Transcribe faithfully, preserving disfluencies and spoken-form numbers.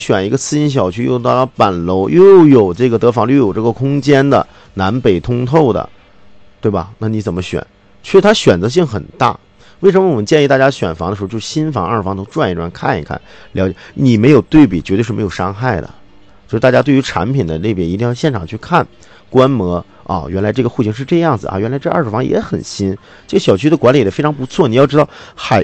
选一个次新小区，又到了板楼，又有这个得房率，又有这个空间的，南北通透的，对吧？那你怎么选？其实它选择性很大。为什么我们建议大家选房的时候，就新房、二房都转一转，看一看，了解。你没有对比，绝对是没有伤害的。所以大家对于产品的类别，一定要现场去看、观摩啊。原来这个户型是这样子啊，原来这二手房也很新，这个小区的管理的非常不错。你要知道，海